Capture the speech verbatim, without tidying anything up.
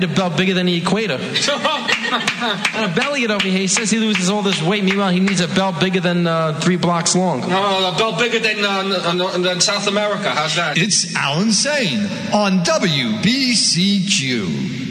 A belt bigger than the equator. And a belly over here. He says he loses all this weight. Meanwhile, he needs a belt bigger than uh, three blocks long. No, a belt bigger than, uh, than South America. How's that? It's Alan Sane on W B C Q.